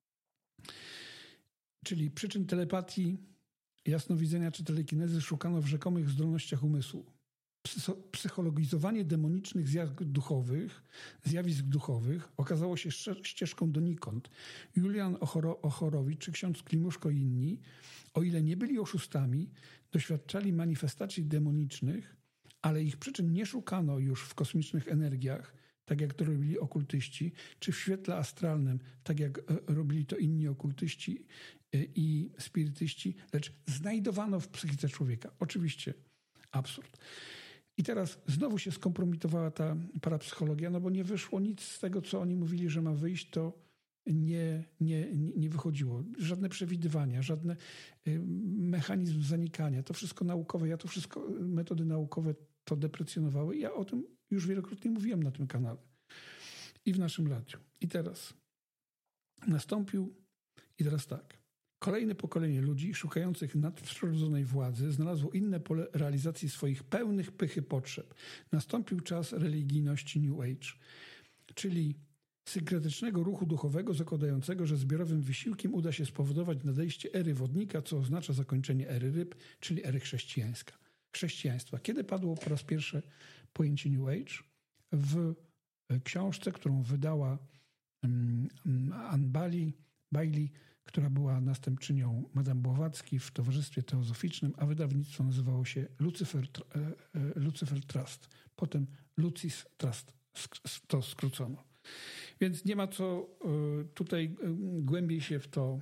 S1: Czyli przyczyn telepatii, jasnowidzenia czy telekinezy szukano w rzekomych zdolnościach umysłu. Psychologizowanie demonicznych zjawisk duchowych, zjawisk duchowych okazało się ścieżką donikąd. Julian Ochoro, Ochorowicz czy ksiądz Klimuszko i inni, o ile nie byli oszustami, doświadczali manifestacji demonicznych, ale ich przyczyn nie szukano już w kosmicznych energiach, tak jak to robili okultyści, czy w świetle astralnym, tak jak robili to inni okultyści i spirytyści, lecz znajdowano w psychice człowieka. Oczywiście absurd. I teraz znowu się skompromitowała ta parapsychologia, no bo nie wyszło nic z tego, co oni mówili, że ma wyjść, to nie, nie, nie wychodziło. Żadne przewidywania, żadne mechanizm zanikania. To wszystko naukowe, ja to wszystko, metody naukowe to deprecjonowały. Ja o tym już wielokrotnie mówiłem na tym kanale i w naszym radiu. I teraz nastąpił, i teraz tak, kolejne pokolenie ludzi szukających nadprzyrodzonej władzy znalazło inne pole realizacji swoich pełnych pychy potrzeb. Nastąpił czas religijności New Age, czyli synkretycznego ruchu duchowego zakładającego, że zbiorowym wysiłkiem uda się spowodować nadejście ery wodnika, co oznacza zakończenie ery ryb, czyli ery chrześcijańska. chrześcijaństwa. Kiedy padło po raz pierwszy pojęcie New Age? W książce, którą wydała Anne Bailey, Bailey, która była następczynią Madame Blavatsky w Towarzystwie Teozoficznym, a wydawnictwo nazywało się Lucifer, Lucifer Trust. Potem Lucis Trust to skrócono. Więc nie ma co tutaj głębiej się w to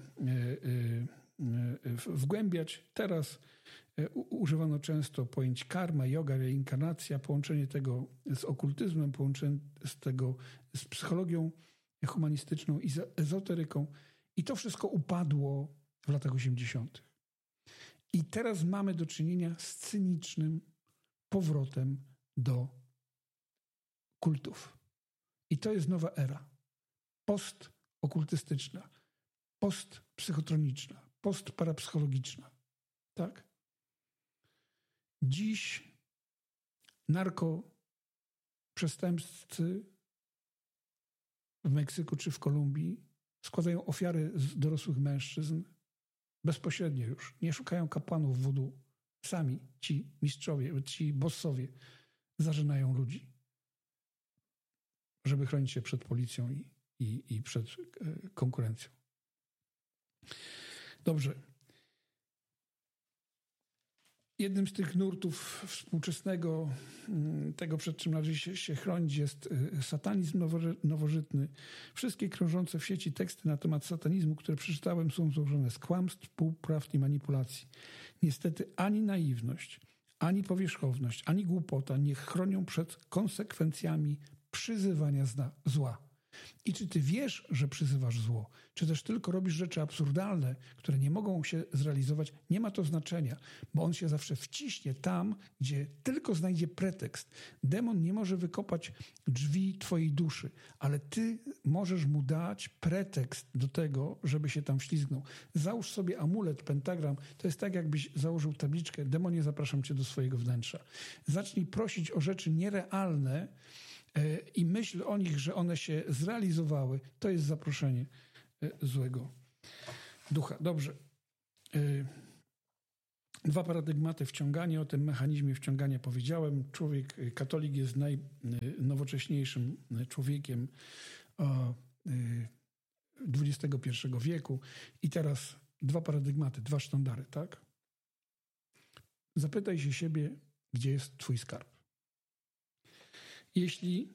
S1: wgłębiać. Teraz używano często pojęć karma, yoga, reinkarnacja, połączenie tego z okultyzmem, połączenie z tego z psychologią humanistyczną i z ezoteryką. I to wszystko upadło w latach osiemdziesiątych. I teraz mamy do czynienia z cynicznym powrotem do kultów. I to jest nowa era. Postokultystyczna, postpsychotroniczna, postparapsychologiczna. Tak? Dziś narkoprzestępcy w Meksyku czy w Kolumbii składają ofiary z dorosłych mężczyzn bezpośrednio już. Nie szukają kapłanów wudu. Sami ci mistrzowie, ci bossowie zażynają ludzi, żeby chronić się przed policją i, i, i przed konkurencją. Dobrze. Jednym z tych nurtów współczesnego, tego przed czym należy się, się chronić, jest satanizm nowożytny. Wszystkie krążące w sieci teksty na temat satanizmu, które przeczytałem, są złożone z kłamstw, półprawd i manipulacji. Niestety ani naiwność, ani powierzchowność, ani głupota nie chronią przed konsekwencjami przyzywania zła. I czy ty wiesz, że przyzywasz zło, czy też tylko robisz rzeczy absurdalne, które nie mogą się zrealizować, nie ma to znaczenia, bo on się zawsze wciśnie tam, gdzie tylko znajdzie pretekst. Demon nie może wykopać drzwi twojej duszy, ale ty możesz mu dać pretekst do tego, żeby się tam wślizgnął. Załóż sobie amulet, pentagram, to jest tak, jakbyś założył tabliczkę: demonie, zapraszam cię do swojego wnętrza. Zacznij prosić o rzeczy nierealne i myśl o nich, że one się zrealizowały. To jest zaproszenie złego ducha. Dobrze. Dwa paradygmaty wciągania. O tym mechanizmie wciągania powiedziałem. Człowiek, katolik jest najnowocześniejszym człowiekiem dwudziestego pierwszego wieku. I teraz dwa paradygmaty, dwa sztandary, tak? Zapytaj się siebie, gdzie jest twój skarb. Jeśli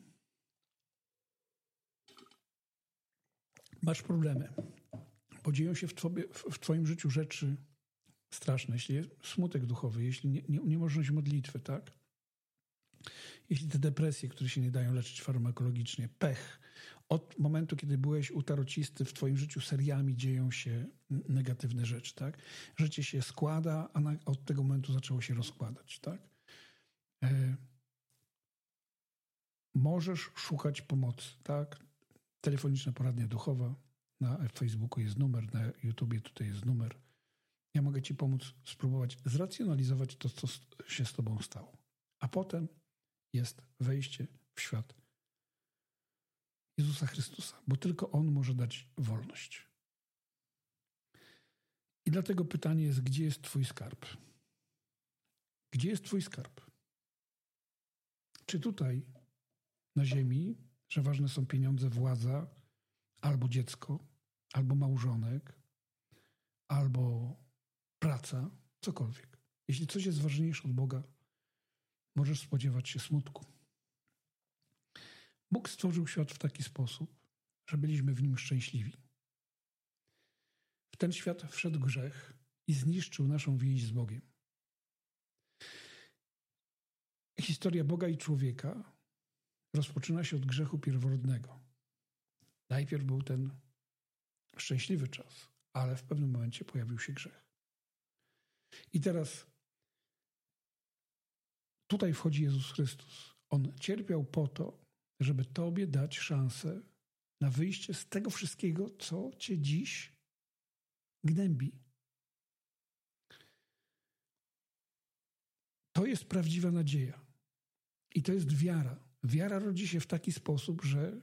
S1: masz problemy, bo dzieją się w, tobie, w twoim życiu rzeczy straszne, jeśli jest smutek duchowy, jeśli nie, nie, niemożność modlitwy, tak? Jeśli te depresje, które się nie dają leczyć farmakologicznie, pech, od momentu, kiedy byłeś u tarocisty, w twoim życiu seriami dzieją się negatywne rzeczy, tak? Życie się składa, a na, od tego momentu zaczęło się rozkładać, tak? E, Możesz szukać pomocy, tak? Telefoniczna poradnia duchowa, na Facebooku jest numer, na YouTubie tutaj jest numer. Ja mogę ci pomóc spróbować zracjonalizować to, co się z tobą stało. A potem jest wejście w świat Jezusa Chrystusa, bo tylko On może dać wolność. I dlatego pytanie jest, gdzie jest twój skarb? Gdzie jest twój skarb? Czy tutaj na ziemi, że ważne są pieniądze, władza, albo dziecko, albo małżonek, albo praca, cokolwiek. Jeśli coś jest ważniejsze od Boga, możesz spodziewać się smutku. Bóg stworzył świat w taki sposób, że byliśmy w nim szczęśliwi. W ten świat wszedł grzech i zniszczył naszą więź z Bogiem. Historia Boga i człowieka rozpoczyna się od grzechu pierworodnego. Najpierw był ten szczęśliwy czas, ale w pewnym momencie pojawił się grzech. I teraz tutaj wchodzi Jezus Chrystus. On cierpiał po to, żeby tobie dać szansę na wyjście z tego wszystkiego, co cię dziś gnębi. To jest prawdziwa nadzieja. I to jest wiara. Wiara rodzi się w taki sposób, że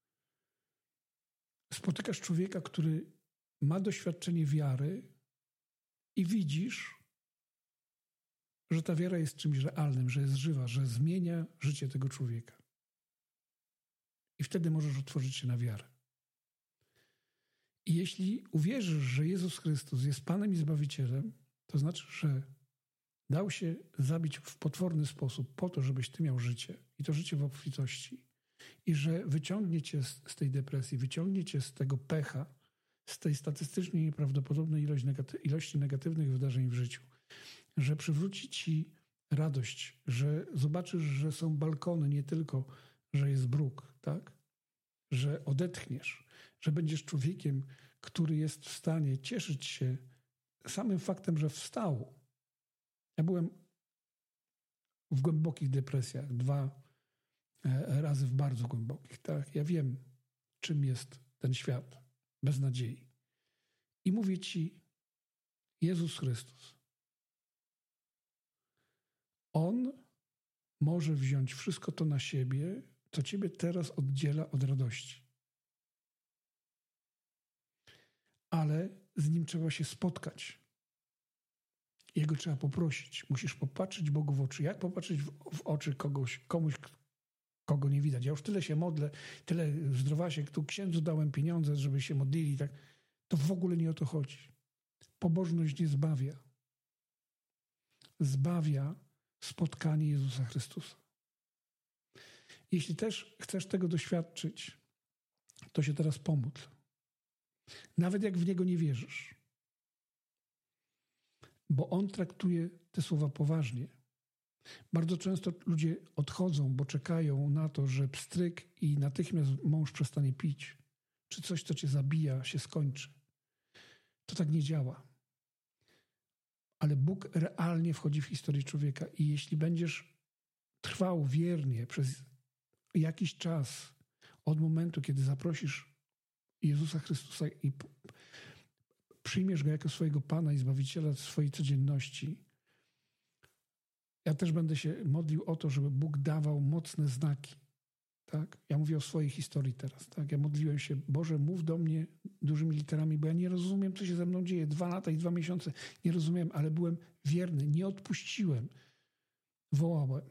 S1: spotykasz człowieka, który ma doświadczenie wiary i widzisz, że ta wiara jest czymś realnym, że jest żywa, że zmienia życie tego człowieka. I wtedy możesz otworzyć się na wiarę. I jeśli uwierzysz, że Jezus Chrystus jest Panem i Zbawicielem, to znaczy, że dał się zabić w potworny sposób po to, żebyś ty miał życie. I to życie w obfitości. I że wyciągnie cię z, z tej depresji, wyciągnie cię z tego pecha, z tej statystycznie nieprawdopodobnej ilości, negaty- ilości negatywnych wydarzeń w życiu. Że przywróci ci radość, że zobaczysz, że są balkony, nie tylko, że jest bruk, tak? Że odetchniesz, że będziesz człowiekiem, który jest w stanie cieszyć się samym faktem, że wstał. Ja byłem w głębokich depresjach, dwa razy w bardzo głębokich, tak? Ja wiem, czym jest ten świat bez nadziei. I mówię ci, Jezus Chrystus, On może wziąć wszystko to na siebie, co ciebie teraz oddziela od radości. Ale z Nim trzeba się spotkać. Jego trzeba poprosić. Musisz popatrzeć Bogu w oczy. Jak popatrzeć w, w oczy kogoś, komuś, kogo nie widać? Ja już tyle się modlę, tyle zdrowasiek, tu księdzu dałem pieniądze, żeby się modlili. Tak. To w ogóle nie o to chodzi. Pobożność nie zbawia. Zbawia spotkanie Jezusa Chrystusa. Jeśli też chcesz tego doświadczyć, to się teraz pomódl. Nawet jak w Niego nie wierzysz. Bo On traktuje te słowa poważnie. Bardzo często ludzie odchodzą, bo czekają na to, że pstryk i natychmiast mąż przestanie pić, czy coś, co cię zabija, się skończy. To tak nie działa. Ale Bóg realnie wchodzi w historię człowieka i jeśli będziesz trwał wiernie przez jakiś czas od momentu, kiedy zaprosisz Jezusa Chrystusa i przyjmiesz Go jako swojego Pana i Zbawiciela swojej codzienności, ja też będę się modlił o to, żeby Bóg dawał mocne znaki. Tak? Ja mówię o swojej historii teraz. Tak? Ja modliłem się, Boże, mów do mnie dużymi literami, bo ja nie rozumiem, co się ze mną dzieje. Dwa lata i dwa miesiące nie rozumiem, ale byłem wierny, nie odpuściłem. Wołałem.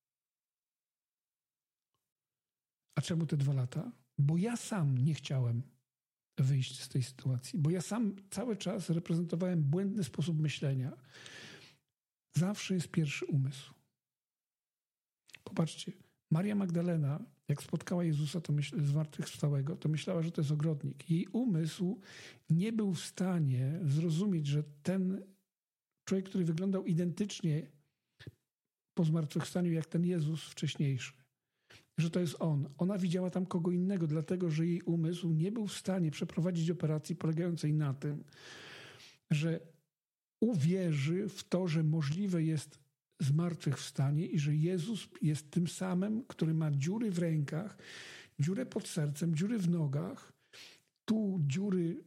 S1: A czemu te dwa lata? Bo ja sam nie chciałem wyjść z tej sytuacji, bo ja sam cały czas reprezentowałem błędny sposób myślenia. Zawsze jest pierwszy umysł. Popatrzcie, Maria Magdalena, jak spotkała Jezusa to myśl, zmartwychwstałego, to myślała, że to jest ogrodnik. Jej umysł nie był w stanie zrozumieć, że ten człowiek, który wyglądał identycznie po zmartwychwstaniu jak ten Jezus wcześniejszy, że to jest On. Ona widziała tam kogo innego, dlatego że jej umysł nie był w stanie przeprowadzić operacji polegającej na tym, że uwierzy w to, że możliwe jest zmartwychwstanie i że Jezus jest tym samym, który ma dziury w rękach, dziurę pod sercem, dziury w nogach, tu dziury,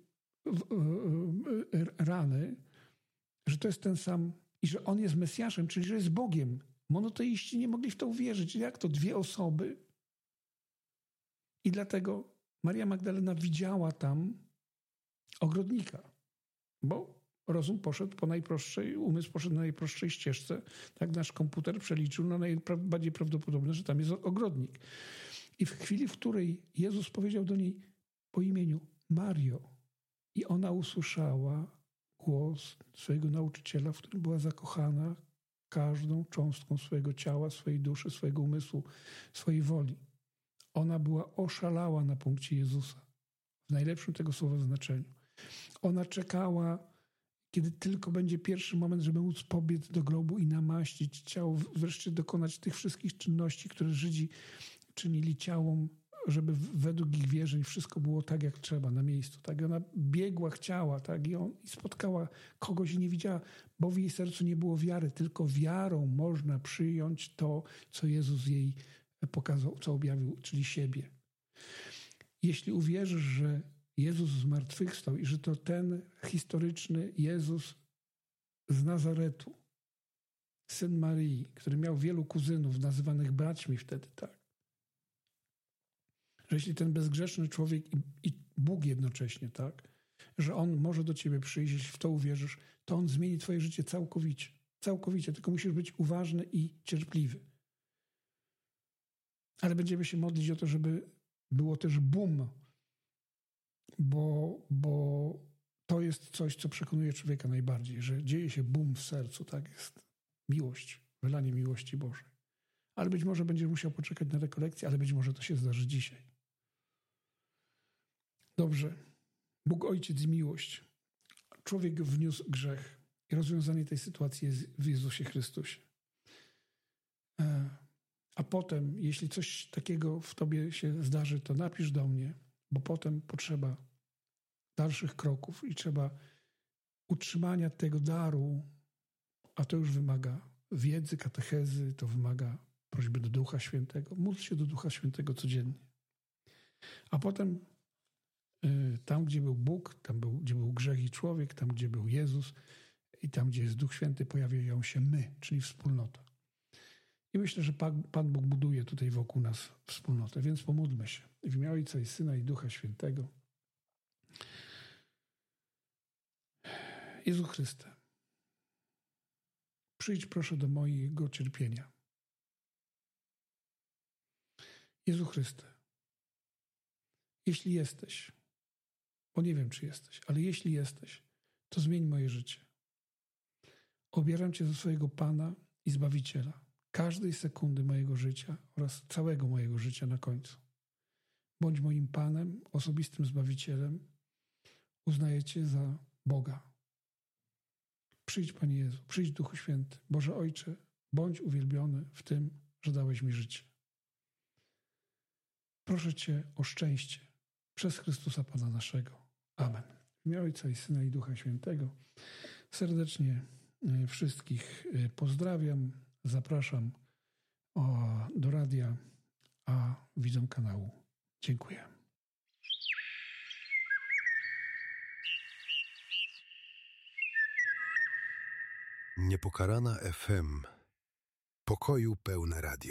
S1: rany, że to jest ten sam i że On jest Mesjaszem, czyli że jest Bogiem. Monoteiści nie mogli w to uwierzyć. Jak to? Dwie osoby? I dlatego Maria Magdalena widziała tam ogrodnika, bo rozum poszedł po najprostszej, umysł poszedł na najprostszej ścieżce. Tak nasz komputer przeliczył na najbardziej prawdopodobne, że tam jest ogrodnik. I w chwili, w której Jezus powiedział do niej po imieniu Mario i ona usłyszała głos swojego nauczyciela, w którym była zakochana każdą cząstką swojego ciała, swojej duszy, swojego umysłu, swojej woli. Ona była oszalała na punkcie Jezusa. W najlepszym tego słowa znaczeniu. Ona czekała, kiedy tylko będzie pierwszy moment, żeby móc pobiec do grobu i namaścić ciało, wreszcie dokonać tych wszystkich czynności, które Żydzi czynili ciałom, żeby według ich wierzeń wszystko było tak, jak trzeba, na miejscu. Tak? I ona biegła, chciała, tak? I, on, i spotkała kogoś i nie widziała, bo w jej sercu nie było wiary. Tylko wiarą można przyjąć to, co Jezus jej pokazał, co objawił, czyli siebie. Jeśli uwierzysz, że Jezus zmartwychwstał i że to ten historyczny Jezus z Nazaretu, syn Maryi, który miał wielu kuzynów nazywanych braćmi wtedy, tak? Że jeśli ten bezgrzeszny człowiek i, i Bóg jednocześnie, tak? Że On może do ciebie przyjść, jeśli w to uwierzysz, to On zmieni twoje życie całkowicie. Całkowicie, tylko musisz być uważny i cierpliwy. Ale będziemy się modlić o to, żeby było też boom, bo, bo to jest coś, co przekonuje człowieka najbardziej, że dzieje się boom w sercu, tak jest miłość, wylanie miłości Bożej. Ale być może będziesz musiał poczekać na rekolekcję, ale być może to się zdarzy dzisiaj. Dobrze. Bóg Ojciec i miłość. Człowiek wniósł grzech i rozwiązanie tej sytuacji jest w Jezusie Chrystusie. A potem, jeśli coś takiego w tobie się zdarzy, to napisz do mnie, bo potem potrzeba dalszych kroków i trzeba utrzymania tego daru, a to już wymaga wiedzy, katechezy, to wymaga prośby do Ducha Świętego. Módl się do Ducha Świętego codziennie. A potem y, tam, gdzie był Bóg, tam był, gdzie był grzech i człowiek, tam, gdzie był Jezus i tam, gdzie jest Duch Święty, pojawiają się my, czyli wspólnota. I myślę, że Pan, Pan Bóg buduje tutaj wokół nas wspólnotę, więc pomódlmy się. W imię Ojca i Syna i Ducha Świętego. Jezu Chryste, przyjdź proszę do mojego cierpienia. Jezu Chryste, jeśli jesteś, bo nie wiem, czy jesteś, ale jeśli jesteś, to zmień moje życie. Obieram Cię za swojego Pana i Zbawiciela każdej sekundy mojego życia oraz całego mojego życia na końcu. Bądź moim Panem, osobistym Zbawicielem. Uznaję Cię za Boga. Przyjdź, Panie Jezu, przyjdź, Duchu Święty. Boże Ojcze, Bądź uwielbiony w tym, że dałeś mi życie. Proszę Cię o szczęście przez Chrystusa Pana naszego. Amen. W imię Ojca i Syna i Ducha Świętego serdecznie wszystkich pozdrawiam, zapraszam do radia, a widzom kanału dziękuję.
S2: Niepokalana F M. Pokoju pełne radio.